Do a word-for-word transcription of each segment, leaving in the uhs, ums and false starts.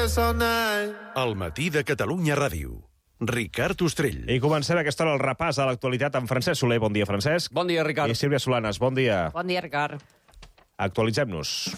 dance all night. El matí de Catalunya Ràdio. Ricard Ostrell. I comencem aquesta hora el repàs a l'actualitat amb Francesc Soler. Bon dia, Francesc. Bon dia, Ricard. I Sílvia Solanes. Bon dia. Bon dia, Ricard. Actualitzem-nos.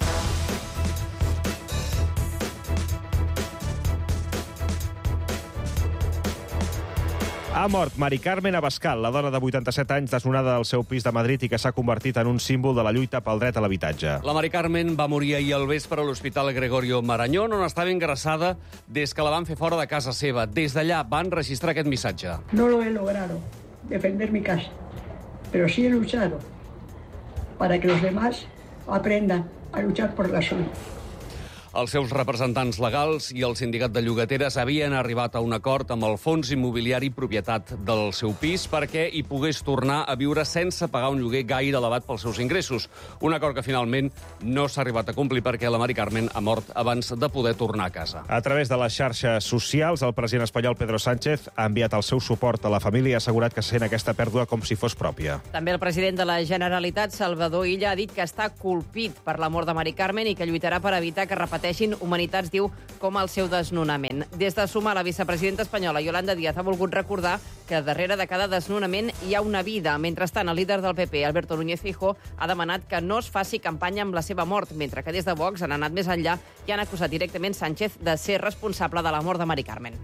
Ha mort Mari Carmen Abascal, la dona de vuitanta-set anys desnonada del seu pis de Madrid i que s'ha convertit en un símbol de la lluita pel dret a l'habitatge. La Mari Carmen va morir ahir al vespre a l'Hospital Gregorio Marañón, on estava ingressada des que la van fer fora de casa seva. Des d'allà van registrar aquest missatge. No lo he logrado defender mi casa, pero sí he luchado para que los demás aprendan a luchar por la suya. Els seus representants legals i el sindicat de llogateres havien arribat a un acord amb el fons immobiliari propietat del seu pis perquè hi pogués tornar a viure sense pagar un lloguer gaire elevat pels seus ingressos. Un acord que finalment no s'ha arribat a complir perquè la Mari Carmen ha mort abans de poder tornar a casa. A través de les xarxes socials, el president espanyol Pedro Sánchez ha enviat el seu suport a la família i ha assegurat que sent aquesta pèrdua com si fos pròpia. També el president de la Generalitat, Salvador Illa, ha dit que està colpit per la mort de Mari Carmen i que lluitarà per evitar que repeteixin humanitats, diu, com el seu desnonament. Des de Sumar, la vicepresidenta espanyola Yolanda Díaz ha volgut recordar que darrere de cada desnonament hi ha una vida. Mentrestant, el líder del P P, Alberto Núñez Feijóo, ha demanat que no es faci campanya amb la seva mort, mentre que des de Vox han anat més enllà i han acusat directament Sánchez de ser responsable de la mort de Mari Carmen.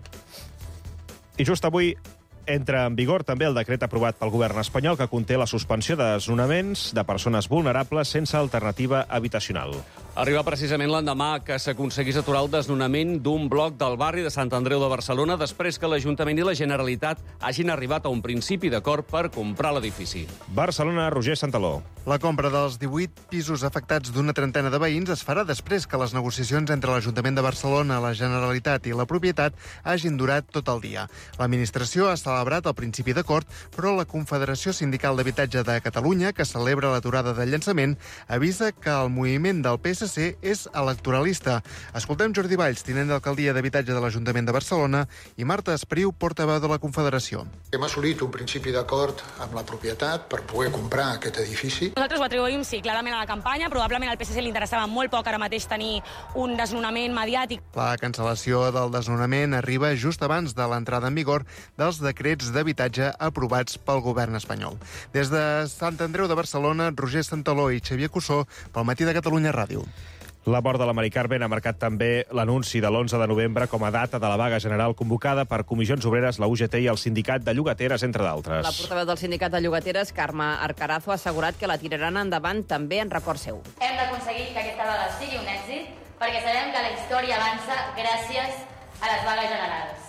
I just avui entra en vigor també el decret aprovat pel govern espanyol que conté la suspensió de desnonaments de persones vulnerables sense alternativa habitacional. Arriba precisament l'endemà que s'aconseguís aturar el desnonament d'un bloc del barri de Sant Andreu de Barcelona després que l'Ajuntament i la Generalitat hagin arribat a un principi d'acord per comprar l'edifici. Barcelona, Roger Santaló. La compra dels divuit pisos afectats d'una trentena de veïns es farà després que les negociacions entre l'Ajuntament de Barcelona, la Generalitat i la propietat hagin durat tot el dia. L'administració ha celebrat el principi d'acord, però la Confederació Sindical d'Habitatge de Catalunya, que celebra l'aturada del llançament, avisa que el moviment del P S C és electoralista. Escoltem Jordi Valls, tinent d'alcaldia d'Habitatge de l'Ajuntament de Barcelona, i Marta Espriu, portaveu de la Confederació. Hem assolit un principi d'acord amb la propietat per poder comprar aquest edifici. Nosaltres ho atribuïm, sí, clarament a la campanya. Probablement al P S C li interessava molt poc ara mateix tenir un desnonament mediàtic. La cancel·lació del desnonament arriba just abans de l'entrada en vigor dels decrets d'habitatge aprovats pel govern espanyol. Des de Sant Andreu de Barcelona, Roger Santaló i Xavier Cussó, pel Matí de Catalunya Ràdio. La mort de la Mari Carmen ha marcat també l'anunci de l'onze de novembre com a data de la vaga general convocada per Comissions Obreres, la U G T i el Sindicat de Llogateres, entre d'altres. La portaveu del Sindicat de Llogateres, Carme Arcarazo, ha assegurat que la tiraran endavant també en record seu. Hem d'aconseguir que aquesta vaga sigui un èxit perquè sabem que la història avança gràcies a les vagues generals.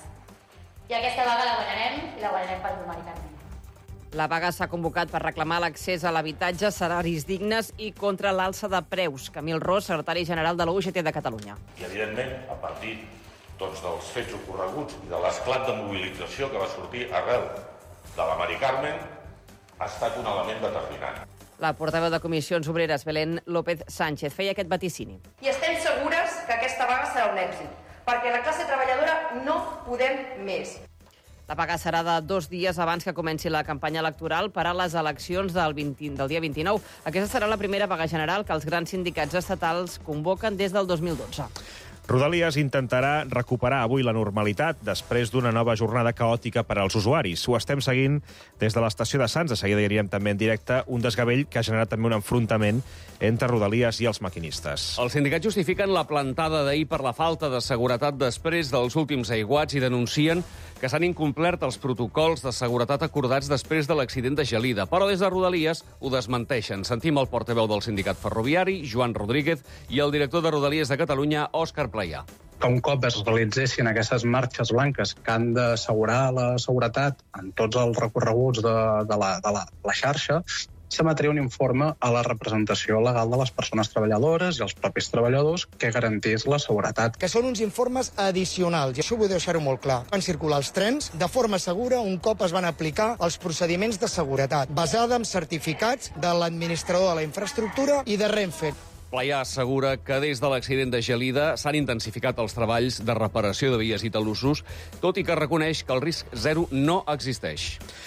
I aquesta vaga la guanyarem i la guanyarem per la Mari Carmen. La vaga s'ha convocat per reclamar l'accés a l'habitatge, salaris dignes i contra l'alça de preus. Camil Ros, secretari general de la U G T de Catalunya. I, evidentment, a partir doncs, dels fets ocorreguts i de l'esclat de mobilització que va sortir arrel de la Mari Carmen, ha estat un element determinant. La portaveu de Comissions Obreres, Belén López Sánchez, feia aquest vaticini. I estem segures que aquesta vaga serà un èxit, perquè la classe treballadora no podem més. La vaga serà de dos dies abans que comenci la campanya electoral per a les eleccions del, vint, del dia vint-i-nou. Aquesta serà la primera vaga general que els grans sindicats estatals convoquen des del dos mil dotze. Rodalies intentarà recuperar avui la normalitat després d'una nova jornada caòtica per als usuaris. Ho estem seguint des de l'estació de Sants. De seguida hi anirem també en directe un desgavell que ha generat també un enfrontament entre Rodalies i els maquinistes. Els sindicats justifiquen la plantada d'ahir per la falta de seguretat després dels últims aiguats i denuncien que s'han incomplert els protocols de seguretat acordats després de l'accident de Gelida. Però des de Rodalies ho desmenteixen. Sentim el portaveu del sindicat ferroviari, Joan Rodríguez, i el director de Rodalies de Catalunya, Òscar Playà. Que un cop es realitzessin aquestes marxes blanques que han d'assegurar la seguretat en tots els recorreguts de, de, la, de la, la xarxa, s'emetria un informe a la representació legal de les persones treballadores i els propis treballadors que garantís la seguretat. Que són uns informes addicionals, i això vull deixar-ho molt clar. Van circular els trens de forma segura un cop es van aplicar els procediments de seguretat, basada en certificats de l'administrador de la infraestructura i de Renfe. Playà assegura que des de l'accident de Gelida s'han intensificat els treballs de reparació de vies i talussos, tot i que reconeix que el risc zero no existeix.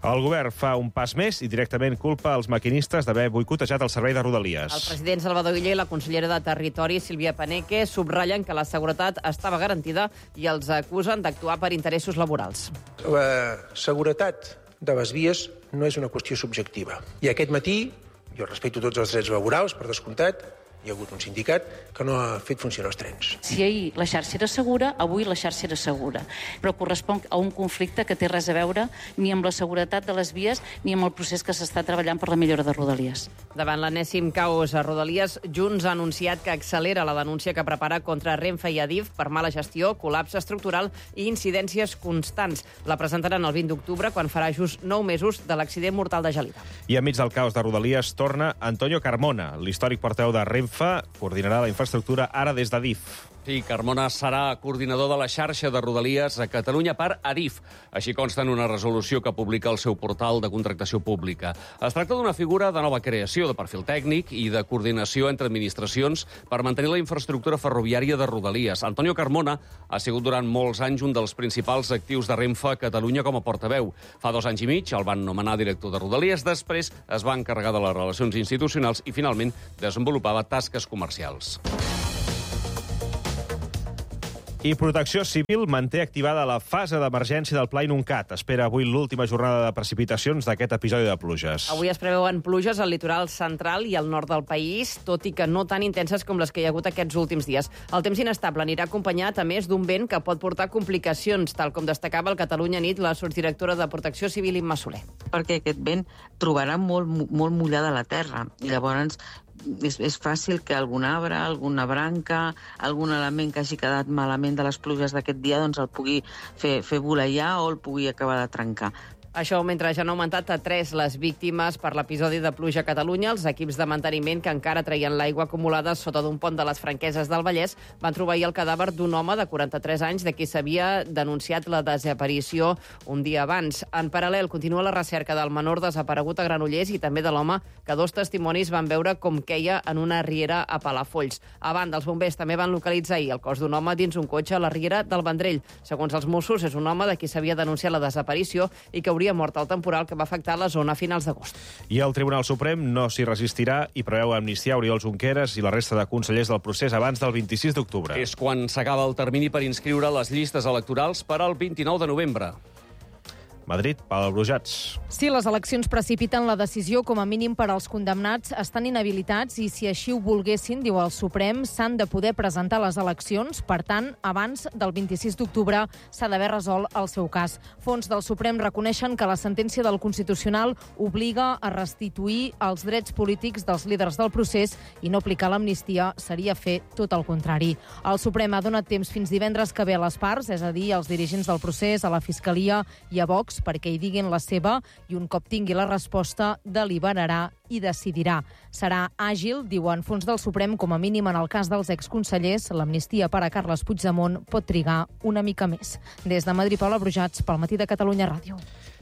El govern fa un pas més i directament culpa els maquinistes d'haver boicotejat el servei de Rodalies. El president Salvador Illa i la consellera de Territori, Sílvia Paneque, subratllen que la seguretat estava garantida i els acusen d'actuar per interessos laborals. La seguretat de les vies no és una qüestió subjectiva. I aquest matí, jo respecto tots els drets laborals, per descomptat, hi ha hagut un sindicat que no ha fet funcionar els trens. Si ahir la xarxa era segura, avui la xarxa era segura. Però correspon a un conflicte que té res a veure ni amb la seguretat de les vies ni amb el procés que s'està treballant per la millora de Rodalies. Davant l'enèsim caos a Rodalies, Junts ha anunciat que accelera la denúncia que prepara contra Renfe i Adif per mala gestió, col·lapse estructural i incidències constants. La presentaran el vint d'octubre, quan farà just nou mesos de l'accident mortal de Gelida. I enmig del caos de Rodalies torna Antonio Carmona, l'històric portaveu de Renfe, coordinarà la infraestructura ara des d'Adif. Sí, Carmona serà coordinador de la xarxa de Rodalies a Catalunya per Adif. Així consta en una resolució que publica el seu portal de contractació pública. Es tracta d'una figura de nova creació, de perfil tècnic i de coordinació entre administracions per mantenir la infraestructura ferroviària de Rodalies. Antonio Carmona ha sigut durant molts anys un dels principals actius de Renfe a Catalunya com a portaveu. Fa dos anys i mig el van nomenar director de Rodalies, després es va encarregar de les relacions institucionals i finalment desenvolupava tasques comercials. I Protecció Civil manté activada la fase d'emergència del Pla Inuncat. Espera avui l'última jornada de precipitacions d'aquest episodi de pluges. Avui es preveuen pluges al litoral central i al nord del país, tot i que no tan intenses com les que hi ha hagut aquests últims dies. El temps inestable anirà acompanyat, a més, d'un vent que pot portar complicacions, tal com destacava el Catalunya Nit la sotsdirectora de Protecció Civil, Imma Soler. Perquè aquest vent trobarà molt, molt mullada la terra i llavors és, és fàcil que algun arbre, alguna branca, algun element que hagi quedat malament de les pluges d'aquest dia doncs el pugui fer, fer voleiar o el pugui acabar de trencar. Això mentre ja han augmentat a tres les víctimes per l'episodi de pluja a Catalunya. Els equips de manteniment que encara treien l'aigua acumulada sota d'un pont de les Franqueses del Vallès van trobar ahir el cadàver d'un home de quaranta-tres anys de qui s'havia denunciat la desaparició un dia abans. En paral·lel, continua la recerca del menor desaparegut a Granollers i també de l'home que dos testimonis van veure com queia en una riera a Palafolls. A banda, els bombers també van localitzar ahir el cos d'un home dins un cotxe a la riera del Vendrell. Segons els Mossos, és un home de qui s'havia denunciat la desaparició i que hauria mort al temporal que va afectar la zona a finals d'agost. I el Tribunal Suprem no s'hi resistirà i preveu amnistiar Oriol Junqueras i la resta de consellers del procés abans del vint-i-sis d'octubre. És quan s'acaba el termini per inscriure les llistes electorals per al vint-i-nou de novembre. Madrid, Palabrujats. Si les eleccions precipiten la decisió, com a mínim per als condemnats, estan inhabilitats i si així ho volguessin, diu el Suprem, s'han de poder presentar les eleccions. Per tant, abans del vint-i-sis d'octubre s'ha d'haver resolt el seu cas. Fons del Suprem reconeixen que la sentència del Constitucional obliga a restituir els drets polítics dels líders del procés i no aplicar l'amnistia seria fer tot el contrari. El Suprem ha donat temps fins divendres que ve a les parts, és a dir, als dirigents del procés, a la Fiscalia i a Vox, perquè hi diguin la seva i un cop tingui la resposta deliberarà i decidirà. Serà àgil, diuen fons del Suprem, com a mínim en el cas dels exconsellers. L'amnistia per a Carles Puigdemont pot trigar una mica més. Des de Madrid, Paula Brujats, pel Matí de Catalunya Ràdio.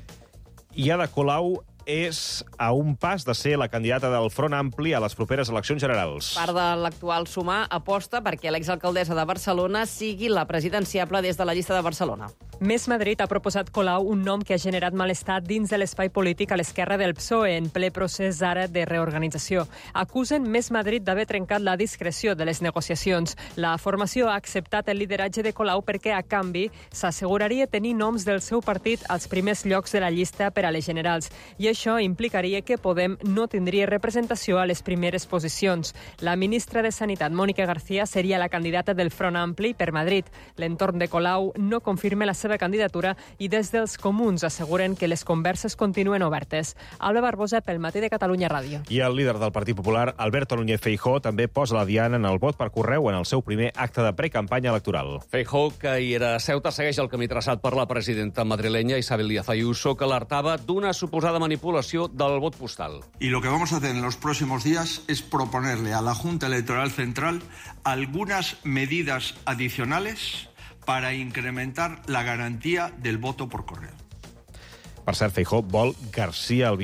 I Ada Colau és a un pas de ser la candidata del Front Ampli a les properes eleccions generals. Part de l'actual Sumar aposta perquè l'exalcaldessa de Barcelona sigui la presidenciable des de la llista de Barcelona. Més Madrid ha proposat Colau un nom que ha generat malestar dins de l'espai polític a l'esquerra del P S O E, en ple procés ara de reorganització. Acusen Més Madrid d'haver trencat la discreció de les negociacions. La formació ha acceptat el lideratge de Colau perquè, a canvi, s'asseguraria tenir noms del seu partit als primers llocs de la llista per a les generals. I això implicaria que Podem no tindria representació a les primeres posicions. La ministra de Sanitat, Mònica García, seria la candidata del Front Ampli per Madrid. L'entorn de Colau no confirma la seva candidatura i des dels comuns asseguren que les converses continuen obertes. Alba Barbosa, pel Matí de Catalunya Ràdio. I el líder del Partit Popular, Alberto Núñez Feijóo, també posa la diana en el vot per correu en el seu primer acte de precampanya electoral. Feijóo, que hi era a Ceuta, segueix el camí traçat per la presidenta madrilenya Isabel Díaz Ayuso, que alertava d'una suposada manipulació del vot postal. Y lo que vamos a hacer en los próximos días es proponerle a la Junta Electoral Central algunas medidas adicionales para incrementar la garantía del voto por correo. Per cert, Feijóo vol García Albiol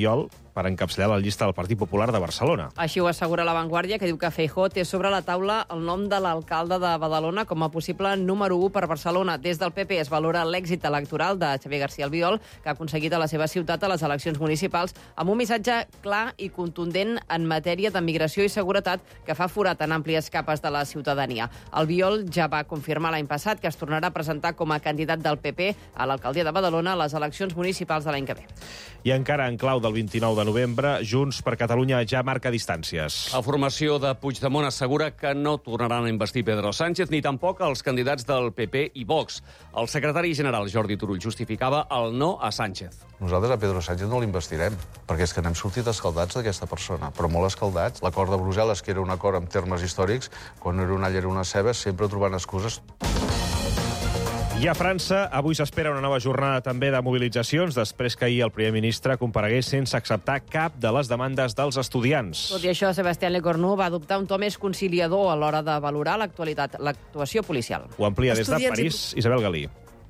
per encapçalar la llista del Partit Popular de Barcelona. Així ho assegura La Vanguardia, que diu que Feijóo té sobre la taula el nom de l'alcalde de Badalona com a possible número u per Barcelona. Des del P P es valora l'èxit electoral de Xavier García Albiol, que ha aconseguit a la seva ciutat a les eleccions municipals amb un missatge clar i contundent en matèria de migració i seguretat que fa forat en àmplies capes de la ciutadania. Albiol ja va confirmar l'any passat que es tornarà a presentar com a candidat del P P a l'alcaldia de Badalona a les eleccions municipals de l'any que ve. I encara en clau del vint-i-nou de novembre, Junts per Catalunya ja marca distàncies. La formació de Puigdemont assegura que no tornaran a investir Pedro Sánchez ni tampoc els candidats del P P i Vox. El secretari general Jordi Turull justificava el no a Sánchez. Nosaltres a Pedro Sánchez no l'investirem, perquè és que n'hem sortit escaldats d'aquesta persona, però molt escaldats. L'acord de Brussel·les, que era un acord en termes històrics, quan no era un all era una ceba, sempre trobant excuses. I a França, avui s'espera una nova jornada també de mobilitzacions després que ahir el primer ministre comparegués sense acceptar cap de les demandes dels estudiants. Tot i això, Sébastien Lecornu va adoptar un to més conciliador a l'hora de valorar l'actualitat, l'actuació policial. Ho amplia des de París, Isabel Galí.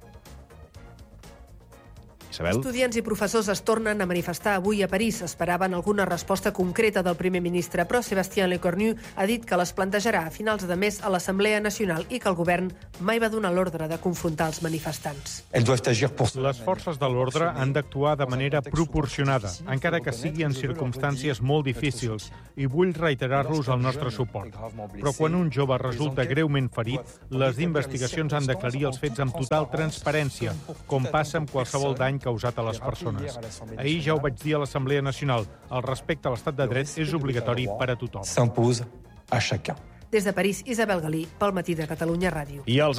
Isabel? Estudiants i professors es tornen a manifestar avui a París. Esperaven alguna resposta concreta del primer ministre, però Sébastien Lecornu ha dit que les plantejarà a finals de mes a l'Assemblea Nacional i que el govern mai va donar l'ordre de confrontar els manifestants. Les forces de l'ordre han d'actuar de manera proporcionada, encara que sigui en circumstàncies molt difícils, i vull reiterar-los el nostre suport. Però quan un jove resulta greument ferit, les investigacions han d'aclarir els fets amb total transparència, com passa amb qualsevol dany causat a les persones. Ahir ja ho vaig dir a l'Assemblea Nacional, el respecte a l'estat de dret és obligatori per a tothom. Des de París, Isabel Galí, pel Matí de Catalunya Ràdio. I els